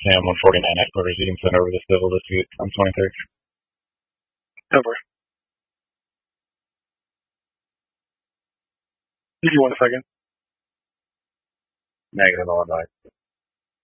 Sam 149 headquarters. You can send over the civil dispute on 23rd. Over. Give you 1 second. Negative, Illinois.